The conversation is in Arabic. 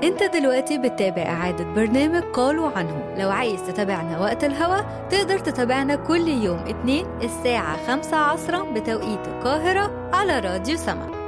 انت دلوقتي بتتابع إعادة برنامج قالوا عنه. لو عايز تتابعنا وقت الهوا تقدر تتابعنا كل يوم اثنين الساعة 5 عصرا بتوقيت القاهرة على راديو سما.